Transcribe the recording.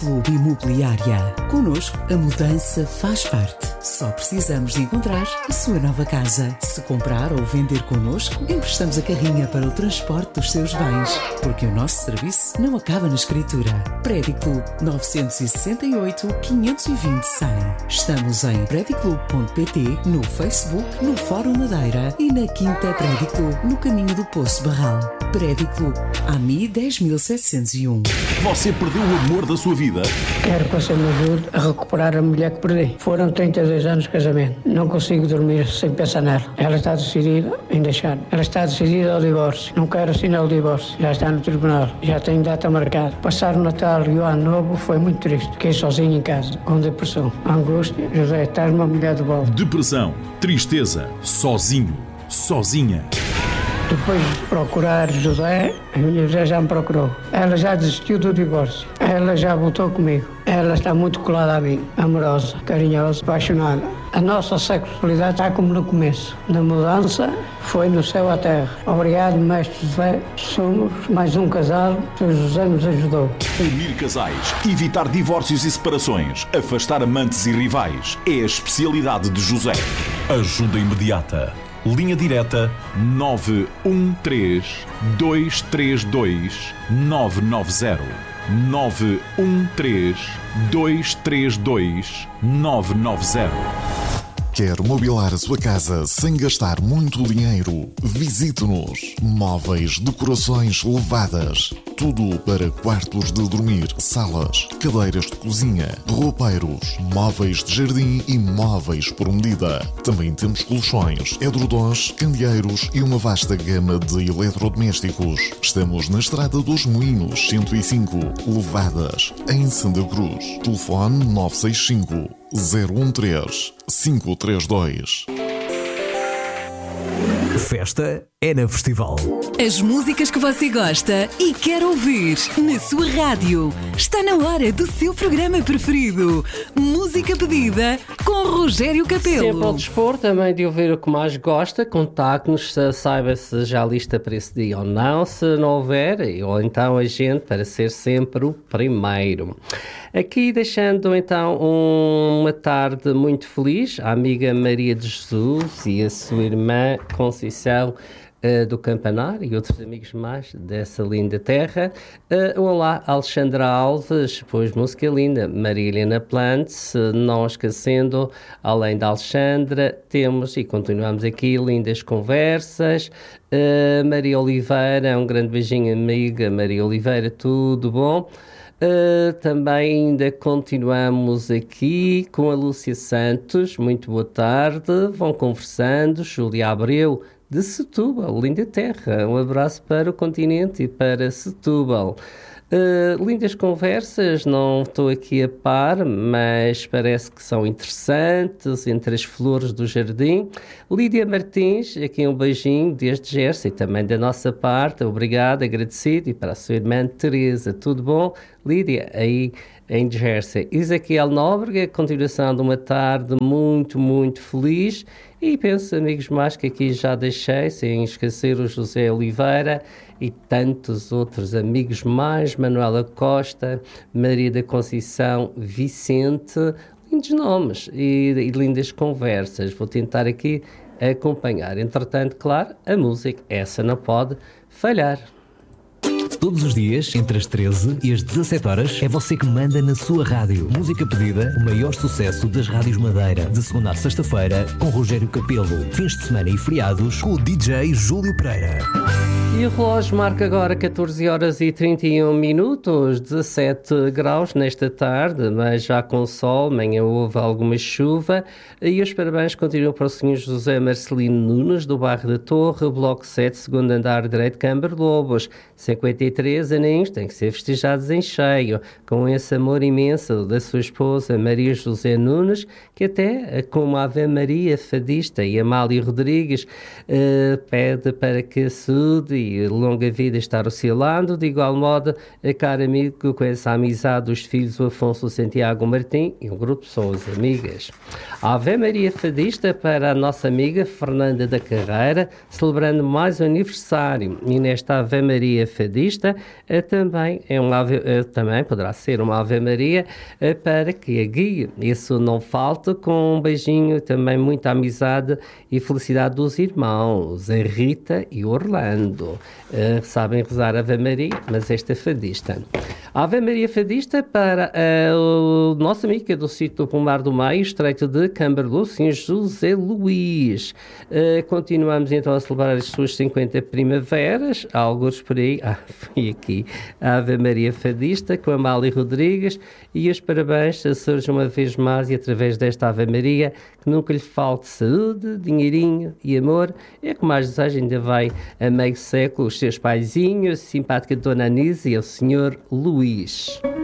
Club Imobiliária. Connosco, a mudança faz parte. Só precisamos de encontrar a sua nova casa. Se comprar ou vender connosco, emprestamos a carrinha para o transporte dos seus bens. Porque o nosso serviço não acaba na escritura. Prédio Club 968 520 100. Estamos em prediclub.pt, no Facebook, no Fórum Madeira e na Quinta Prédio Club, no caminho do Poço Barral. Prédio Club, AMI 10701. Você perdeu o amor da sua vida? Quero que você me ajude a recuperar a mulher que perdi. Foram 32 anos de casamento. Não consigo dormir sem pensar nela. Ela está decidida em deixar. Ela está decidida ao divórcio. Não quero assinar o divórcio. Já está no tribunal. Já tenho data marcada. Passar o Natal e o Ano Novo foi muito triste. Fiquei sozinho em casa, com depressão, angústia. José, estás uma mulher de volta. Depressão, tristeza, sozinho, sozinha. Depois de procurar José, a minha José já me procurou. Ela já desistiu do divórcio. Ela já voltou comigo. Ela está muito colada a mim, amorosa, carinhosa, apaixonada. A nossa sexualidade está como no começo. Na mudança, foi no céu à terra. Obrigado, mestre José. Somos mais um casal que o José nos ajudou. Unir casais, evitar divórcios e separações, afastar amantes e rivais. É a especialidade de José. Ajuda imediata. Linha direta 913 232 990. 913 232 990. Quer mobilar a sua casa sem gastar muito dinheiro? Visite-nos. Móveis, decorações levadas. Tudo para quartos de dormir, salas, cadeiras de cozinha, roupeiros, móveis de jardim e móveis por medida. Também temos colchões, edredons, candeeiros e uma vasta gama de eletrodomésticos. Estamos na Estrada dos Moinhos, 105, Levadas, em Santa Cruz. Telefone 965 013 532. Festa é na Festival. As músicas que você gosta e quer ouvir na sua rádio. Está na hora do seu programa preferido. Música pedida com Rogério Capelo. Sempre ao dispor também de ouvir o que mais gosta. Contacte-nos, saiba se já lista para esse dia ou não. Se não houver, ou então a gente para ser sempre o primeiro. Aqui deixando então uma tarde muito feliz à amiga Maria de Jesus e a sua irmã Conceição do Campanar e outros amigos mais dessa linda terra. Olá, Alexandra Alves, pois música linda, Maria Helena Plantes, não esquecendo, além da Alexandra, temos e continuamos aqui lindas conversas. Maria Oliveira, um grande beijinho, amiga Maria Oliveira, tudo bom? Também ainda continuamos aqui com a Lúcia Santos, muito boa tarde, vão conversando, Júlia Abreu de Setúbal, linda terra, um abraço para o continente e para Setúbal. Lindas conversas, não estou aqui a par, mas parece que são interessantes, entre as flores do jardim. Lídia Martins, aqui um beijinho desde Jersey, também da nossa parte, obrigado, agradecido, e para a sua irmã Teresa, tudo bom? Lídia, aí em Jersey. Ezequiel Nóbrega, continuação de uma tarde muito, muito feliz, e penso, amigos mais, que aqui já deixei, sem esquecer o José Oliveira, e tantos outros amigos mais, Manuela Costa, Maria da Conceição, Vicente, lindos nomes e lindas conversas. Vou tentar aqui acompanhar. Entretanto, claro, a música, essa não pode falhar. Todos os dias, entre as 13 e as 17 horas, é você que manda na sua rádio. Música pedida, o maior sucesso das rádios Madeira. De segunda a sexta-feira, com Rogério Capelo. Fins de semana e feriados, com o DJ Júlio Pereira. E o relógio marca agora 14 horas e 31 minutos, 17 graus nesta tarde, mas já com sol, amanhã houve alguma chuva. E os parabéns continuam para o Sr. José Marcelino Nunes, do bairro da Torre, bloco 7, segundo andar direito, Câmara Lobos. 53 aninhos, têm que ser festejados em cheio, com esse amor imenso da sua esposa Maria José Nunes, que até, como a Ave Maria Fadista e Amália Rodrigues, pede para que saúde e longa vida estar oscilando. De igual modo, a cara amigo com essa amizade dos filhos o Afonso Santiago Martim e um grupo de pessoas amigas. A Ave Maria Fadista para a nossa amiga Fernanda da Carreira, celebrando mais um aniversário. E nesta Ave Maria Fadista Senhora, também também poderá ser uma Ave Maria para que a guie. Isso não falta, com um beijinho, também muita amizade e felicidade dos irmãos, a Rita e o Orlando. Sabem rezar Ave Maria, mas esta é fadista. Ave Maria fadista para o nosso amigo do sítio do Pomar do Meio, estreito de Camberluz, São José Luís. Continuamos então a celebrar as suas 50 primaveras, alguns por aí. Foi aqui a Ave Maria fadista com a Amália Rodrigues, e os parabéns surgem uma vez mais, e através desta Ave Maria, que nunca lhe falte saúde, dinheirinho e amor. É que mais desejo, ainda vai a meio século, os seus paizinhos, a simpática Dona Anísia e o Senhor Luís.